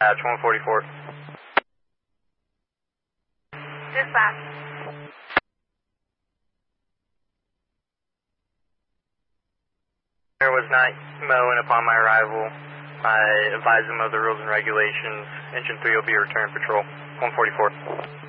Patch 144. Dispatch. There was not mowing upon my arrival. I advised them of the rules and regulations. Engine 3 will be returned patrol. 144.